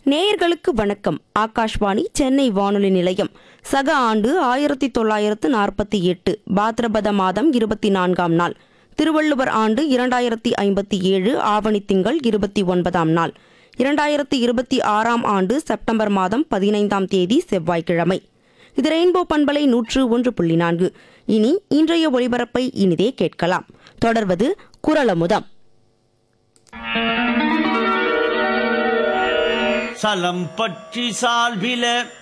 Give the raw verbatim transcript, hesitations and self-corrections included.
நேயர்களுக்கு வணக்கம். ஆகாஷ்வாணி சென்னை வானொலி நிலையம். சக ஆண்டு ஆயிரத்தி தொள்ளாயிரத்து நாற்பத்தி எட்டு பாத்ரபத மாதம் இருபத்தி நான்காம் நாள், திருவள்ளுவர் ஆண்டு இரண்டாயிரத்தி ஐம்பத்தி ஏழு ஆவணி திங்கள் இருபத்தி ஒன்பதாம் நாள், இரண்டாயிரத்தி இருபத்தி ஆறாம் ஆண்டு செப்டம்பர் மாதம் பதினைந்தாம் தேதி செவ்வாய்க்கிழமை. இது ரெயின்போ பண்பலை நூற்று ஒன்று புள்ளி நான்கு. இனி இன்றைய ஒளிபரப்பை இனிதே கேட்கலாம். தொடர்வது குரலமுதம். சலம் பற்றி சால்பில